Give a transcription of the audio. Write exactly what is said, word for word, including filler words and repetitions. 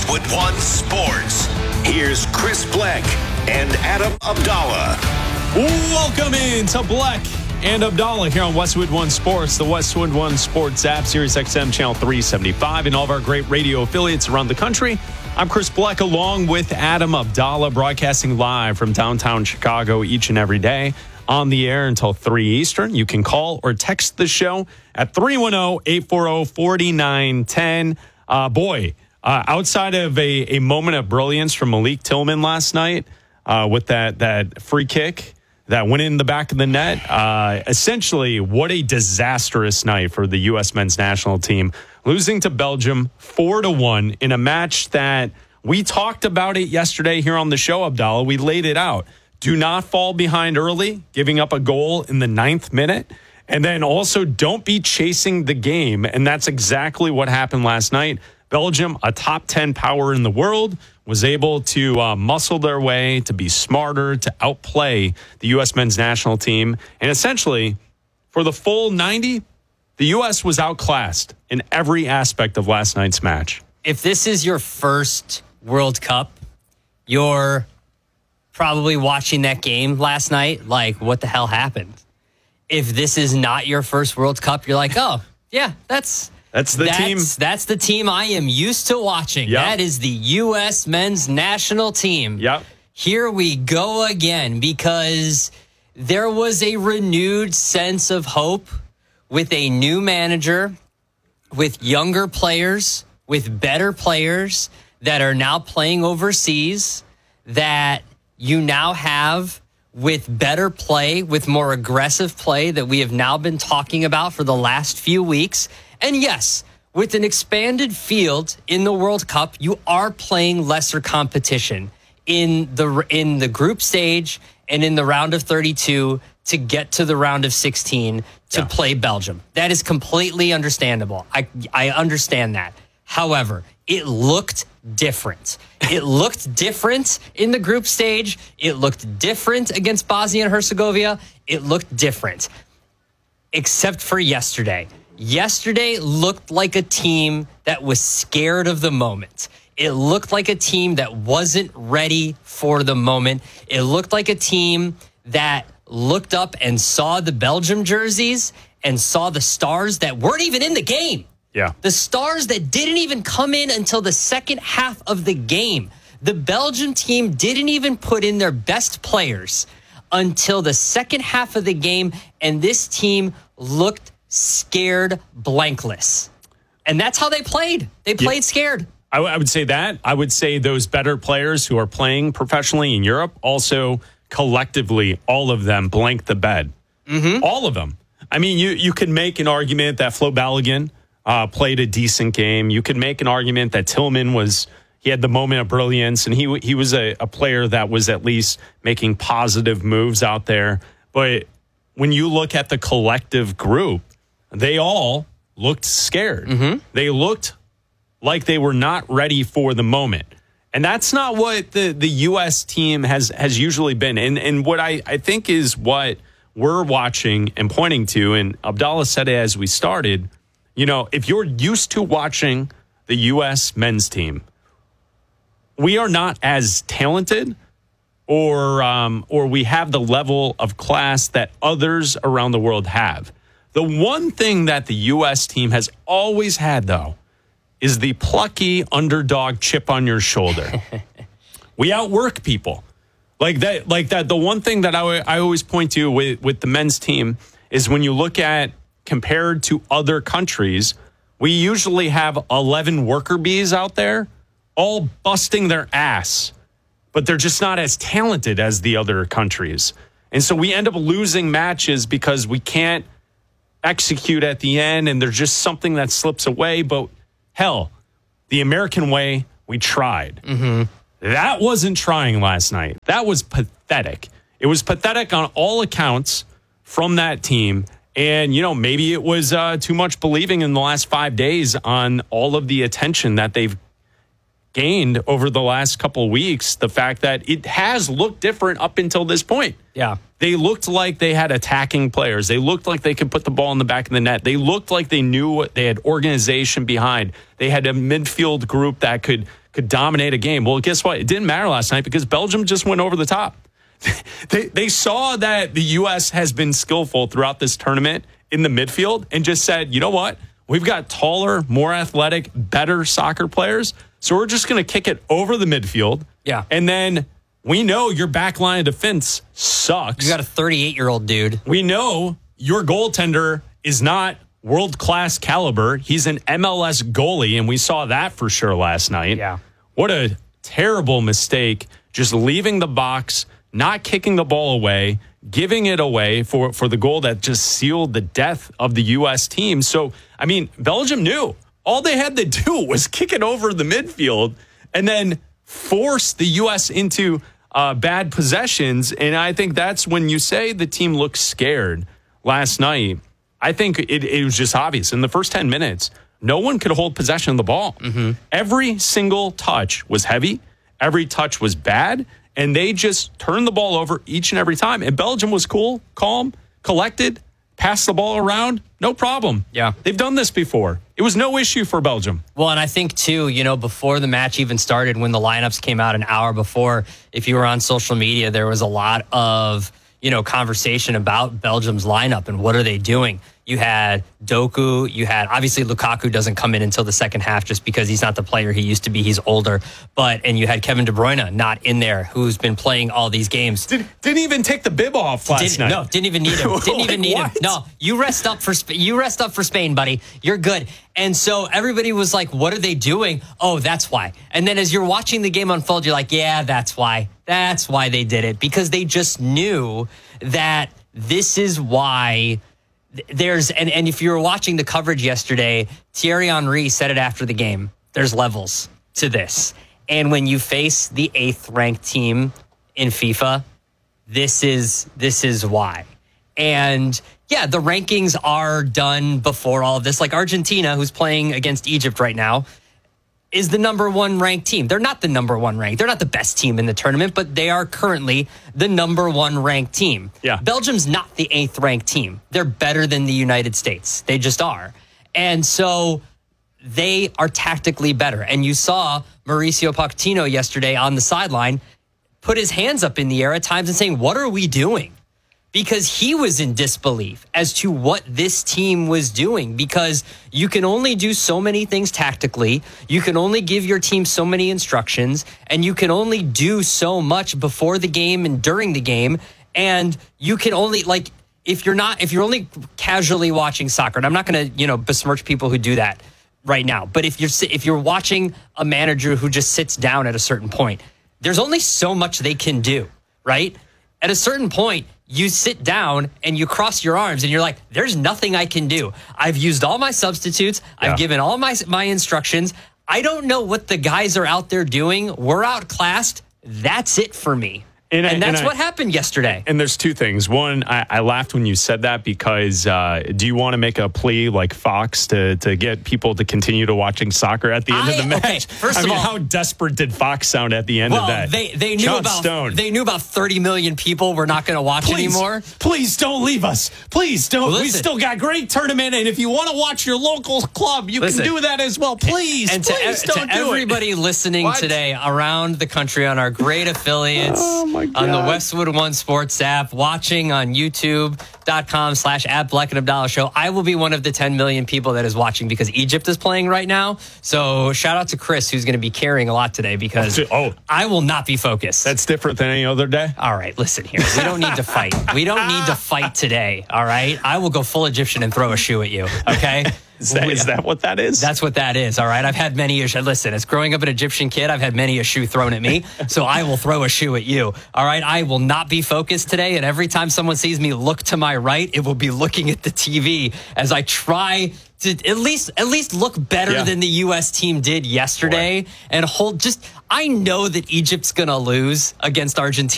Westwood One Sports. Here's Chris Bleck and Adam Abdallah. Welcome in to Bleck and Abdallah here on Westwood One Sports, the Westwood One Sports app, Sirius X M channel three seventy-five, and all of our great radio affiliates around the country. I'm Chris Bleck along with Adam Abdallah, broadcasting live from downtown Chicago each and every day. On the air until three Eastern. You can call or text the show at three one zero, eight four zero, four nine one zero. Uh, boy, uh, outside of a, a moment of brilliance from Malik Tillman last night uh, with that, that free kick that went in the back of the net, uh, essentially what a disastrous night for the U S men's national team. Losing to Belgium four to one in a match that we talked about it yesterday here on the show, Abdallah. We laid it out. Do not fall behind early, giving up a goal in the ninth minute. And then also don't be chasing the game. And that's exactly what happened last night. Belgium, a top ten power in the world, was able to uh, muscle their way, to be smarter, to outplay the U S men's national team. And essentially, for the full ninety, the U S was outclassed in every aspect of last night's match. If this is your first World Cup, you're probably watching that game last night like, what the hell happened? If this is not your first World Cup, you're like, oh, yeah, that's that's the that's, team. That's the team I am used to watching. Yep. That is the U S men's national team. Yep. Here we go again, because there was a renewed sense of hope with a new manager, with younger players, with better players that are now playing overseas, that you now have with better play, with more aggressive play that we have now been talking about for the last few weeks. And yes, with an expanded field in the World Cup, you are playing lesser competition in the in the group stage and in the round of thirty-two to get to the round of sixteen to yeah. play Belgium. That is completely understandable. I I understand that. However, it looked different. It looked different in the group stage. It looked different against Bosnia and Herzegovina. It looked different, except for yesterday. Yesterday looked like a team that was scared of the moment. It looked like a team that wasn't ready for the moment. It looked like a team that looked up and saw the Belgium jerseys and saw the stars that weren't even in the game. Yeah. The stars that didn't even come in until the second half of the game. The Belgian team didn't even put in their best players until the second half of the game, and this team looked scared blankless. And that's how they played. They played yeah. scared. I, w- I would say that. I would say those better players who are playing professionally in Europe also collectively, all of them blanked the bed. Mm-hmm. All of them. I mean, you, you could make an argument that Flo Balogun Uh, played a decent game. You could make an argument that Tillman was, he had the moment of brilliance, and he he was a, a player that was at least making positive moves out there. But when you look at the collective group, they all looked scared. Mm-hmm. They looked like they were not ready for the moment. And that's not what the, the U S team has, has usually been. And, and what I, I think is what we're watching and pointing to, and Abdallah said it as we started, you know, if you're used to watching the U S men's team, we are not as talented or um, or we have the level of class that others around the world have. The one thing that the U S team has always had, though, is the plucky underdog chip on your shoulder. We outwork people. Like that, like that. The one thing that I, I always point to with, with the men's team is when you look at compared to other countries, we usually have eleven worker bees out there all busting their ass, but they're just not as talented as the other countries. And so we end up losing matches because we can't execute at the end, and there's just something that slips away. But hell, the American way, we tried. Mm-hmm. That wasn't trying last night. That was pathetic. It was pathetic on all accounts from that team. And, you know, maybe it was uh, too much believing in the last five days on all of the attention that they've gained over the last couple of weeks the fact that it has looked different up until this point. Yeah. They looked like they had attacking players. They looked like they could put the ball in the back of the net. They looked like they knew what they had organization behind. They had a midfield group that could could dominate a game. Well, guess what? It didn't matter last night because Belgium just went over the top. they they saw that the U S has been skillful throughout this tournament in the midfield and just said, you know what? We've got taller, more athletic, better soccer players. So we're just going to kick it over the midfield. Yeah. And then we know your back line of defense sucks. You got a thirty-eight-year-old dude. We know your goaltender is not world-class caliber. He's an M L S goalie, and we saw that for sure last night. Yeah. What a terrible mistake, just leaving the box, not kicking the ball away, giving it away for, for the goal that just sealed the death of the U S team. So, I mean, Belgium knew. All they had to do was kick it over the midfield and then force the U S into uh, bad possessions. And I think that's when you say the team looked scared last night. I think it, it was just obvious. In the first ten minutes, no one could hold possession of the ball. Mm-hmm. Every single touch was heavy. Every touch was bad. And they just turned the ball over each and every time. And Belgium was cool, calm, collected, passed the ball around. No problem. Yeah. They've done this before. It was no issue for Belgium. Well, and I think, too, you know, before the match even started, when the lineups came out an hour before, if you were on social media, there was a lot of, you know, conversation about Belgium's lineup and what are they doing. You had Doku, you had, obviously Lukaku doesn't come in until the second half just because he's not the player he used to be. He's older. But, and you had Kevin De Bruyne not in there, who's been playing all these games. Did, didn't even take the bib off last didn't, night. No, didn't even need him. Didn't Like, even need what? him. No, you rest up for Sp- you rest up for Spain, buddy. You're good. And so everybody was like, what are they doing? Oh, that's why. And then as you're watching the game unfold, you're like, yeah, that's why. That's why they did it. Because they just knew that this is why there's, and, and if you were watching the coverage yesterday, Thierry Henry said it after the game, there's levels to this. And when you face the eighth ranked team in FIFA, this is, this is why. And yeah, the rankings are done before all of this. Like Argentina, who's playing against Egypt right now, is the number one ranked team. They're not the number one ranked. They're not the best team in the tournament, but they are currently the number one ranked team. Yeah. Belgium's not the eighth ranked team. They're better than the United States. They just are. And so they are tactically better. And you saw Mauricio Pochettino yesterday on the sideline put his hands up in the air at times and saying, what are we doing? Because he was in disbelief as to what this team was doing, because you can only do so many things tactically. You can only give your team so many instructions, and you can only do so much before the game and during the game. And you can only, like, if you're not, if you're only casually watching soccer, and I'm not going to, you know, besmirch people who do that right now, but if you're, if you're watching a manager who just sits down at a certain point, there's only so much they can do, right? At a certain point, you sit down and you cross your arms and you're like, there's nothing I can do. I've used all my substitutes. Yeah. I've given all my my instructions. I don't know what the guys are out there doing. We're outclassed. That's it for me. And, And I- that's and I- what happened yesterday. And there's two things. One, I, I laughed when you said that because uh, do you want to make a plea like Fox to to get people to continue to watching soccer at the end I- of the match? okay, first I of mean, all- how desperate did Fox sound at the end Well, of that? they they knew John about Stone. they knew about thirty million people were not going to watch Please, anymore. please don't leave us. Please don't. Listen. We still got great tournament, and if you want to watch your local club, you Listen. can do that as well. Please, And to, please ev- don't to do everybody it. listening What? today around the country on our great affiliates, Oh, my on the God. Westwood One Sports app, watching on YouTube.com slash at Black and Abdallah Show, I will be one of the ten million people that is watching because Egypt is playing right now. So shout out to Chris, who's going to be carrying a lot today because Oh. I will not be focused. That's different than any other day. All right, listen here. We don't need to fight. We don't need to fight today, all right? I will go full Egyptian and throw a shoe at you, okay? Is that, is that what that is? That's what that is, all right? I've had many, a, listen, as growing up an Egyptian kid, I've had many a shoe thrown at me, so I will throw a shoe at you, all right? I will not be focused today, and every time someone sees me look to my right, it will be looking at the T V as I try to at least at least look better Yeah. than the U S team did yesterday. Boy. And hold just, I know that Egypt's going to lose against Argentina.